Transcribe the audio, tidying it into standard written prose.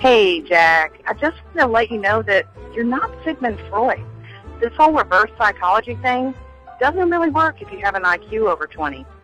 Hey, Jack. I just want to let you know that you're not Sigmund Freud. This whole reverse psychology thing doesn't really work if you have an IQ over 20.